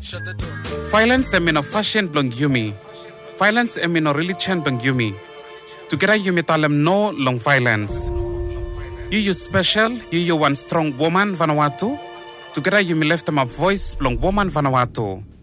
Violence emino fashion blong yumi. Violence emino religion blong yumi. Together yumi talem no long violence. You special, you one strong woman Vanuatu. Together yumi left them a voice blong woman Vanuatu.